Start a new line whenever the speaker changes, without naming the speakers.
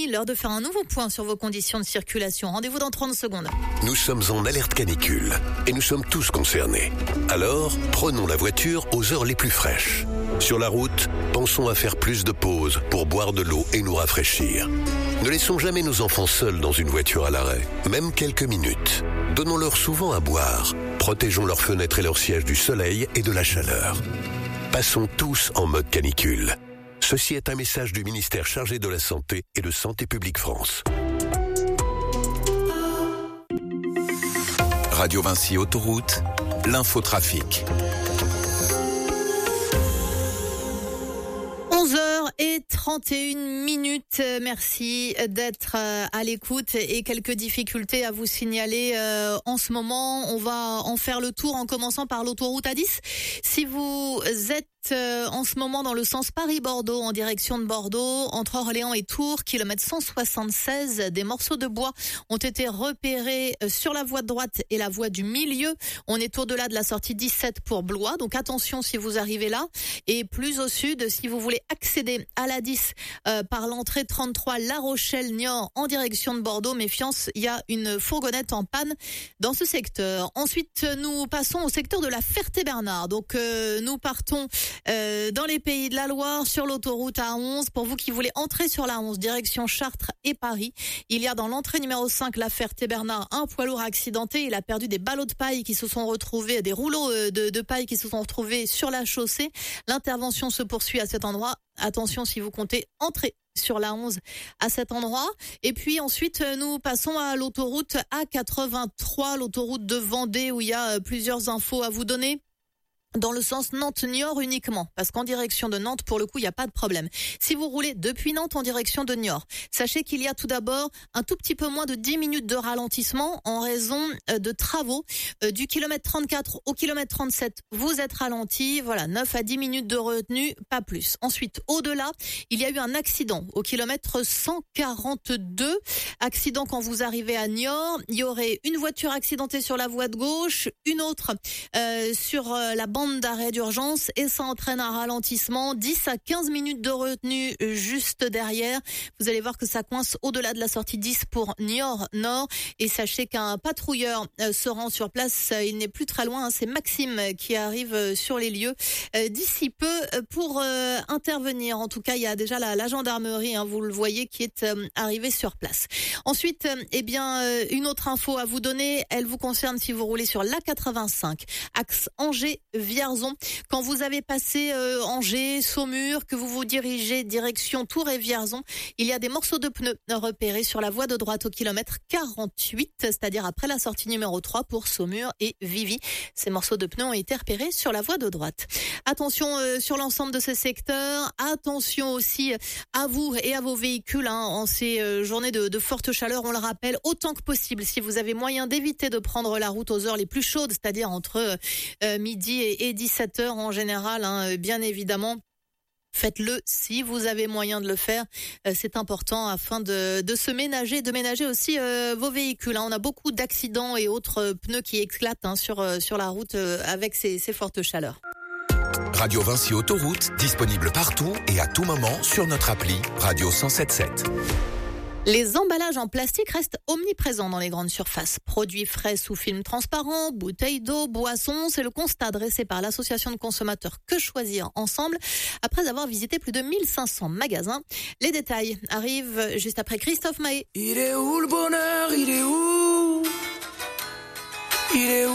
8h30, l'heure de faire un nouveau point sur vos conditions de circulation. Rendez-vous dans 30 secondes.
Nous sommes en alerte canicule et nous sommes tous concernés. Alors, prenons la voiture aux heures les plus fraîches. Sur la route, pensons à faire plus de pauses pour boire de l'eau et nous rafraîchir. Ne laissons jamais nos enfants seuls dans une voiture à l'arrêt, même quelques minutes. Donnons-leur souvent à boire. Protégeons leurs fenêtres et leurs sièges du soleil et de la chaleur. Passons tous en mode canicule. Ceci est un message du ministère chargé de la Santé et de Santé publique France.
Radio Vinci Autoroute, l'infotrafic.
11h31. Merci d'être à l'écoute et quelques difficultés à vous signaler en ce moment. On va en faire le tour en commençant par l'autoroute A10. Si vous êtes en ce moment dans le sens Paris-Bordeaux en direction de Bordeaux, entre Orléans et Tours, kilomètre 176, des morceaux de bois ont été repérés sur la voie de droite et la voie du milieu. On est au-delà de la sortie 17 pour Blois, donc attention si vous arrivez là. Et plus au sud, si vous voulez accéder à la 10 par l'entrée 33 La Rochelle-Niort en direction de Bordeaux, méfiance, il y a une fourgonnette en panne dans ce secteur. Ensuite, nous passons au secteur de la Ferté-Bernard. Donc nous partons dans les Pays de la Loire sur l'autoroute A11. Pour vous qui voulez entrer sur la 11 direction Chartres et Paris, il y a dans l'entrée numéro 5 la Ferté-Bernard un poids lourd accidenté. Il a perdu des ballots de paille qui se sont retrouvés, des rouleaux de paille qui se sont retrouvés sur la chaussée. L'intervention se poursuit à cet endroit. Attention si vous comptez entrer sur la 11 à cet endroit. Et puis ensuite, nous passons à l'autoroute A83, l'autoroute de Vendée, où il y a plusieurs infos à vous donner. Dans le sens Nantes-Niort uniquement, parce qu'en direction de Nantes, pour le coup, il n'y a pas de problème. Si vous roulez depuis Nantes en direction de Niort, sachez qu'il y a tout d'abord un tout petit peu moins de 10 minutes de ralentissement en raison de travaux. Du kilomètre 34 au kilomètre 37, vous êtes ralenti. Voilà, 9 à 10 minutes de retenue, pas plus. Ensuite, au-delà, il y a eu un accident au kilomètre 142. Accident quand vous arrivez à Niort. Il y aurait une voiture accidentée sur la voie de gauche, une autre sur la bande d'arrêt d'urgence et ça entraîne un ralentissement, 10 à 15 minutes de retenue juste derrière. Vous allez voir que ça coince au-delà de la sortie 10 pour Niort Nord et sachez qu'un patrouilleur se rend sur place, il n'est plus très loin, c'est Maxime qui arrive sur les lieux d'ici peu pour intervenir. En tout cas, il y a déjà la gendarmerie, vous le voyez, qui est arrivée sur place. Ensuite, une autre info à vous donner, elle vous concerne si vous roulez sur l'A85, axe Angers-Vierzon. Quand vous avez passé Angers, Saumur, que vous vous dirigez direction Tours et Vierzon, il y a des morceaux de pneus repérés sur la voie de droite au kilomètre 48, c'est-à-dire après la sortie numéro 3 pour Saumur et Vivy. Ces morceaux de pneus ont été repérés sur la voie de droite. Attention sur l'ensemble de ces secteurs. Attention aussi à vous et à vos véhicules en ces journées de forte chaleur. On le rappelle, autant que possible, si vous avez moyen d'éviter de prendre la route aux heures les plus chaudes, c'est-à-dire entre midi et 17h en général, bien évidemment. Faites-le si vous avez moyen de le faire. C'est important afin de se ménager, de ménager aussi vos véhicules. On a beaucoup d'accidents et autres pneus qui éclatent sur la route avec ces fortes chaleurs.
Radio Vinci Autoroute, disponible partout et à tout moment sur notre appli Radio 107.7.
Les emballages en plastique restent omniprésents dans les grandes surfaces. Produits frais sous film transparent, bouteilles d'eau, boissons, c'est le constat dressé par l'association de consommateurs Que Choisir Ensemble après avoir visité plus de 1500 magasins. Les détails arrivent juste après Christophe Maé.
Il est où le bonheur? Il est où? Il est où?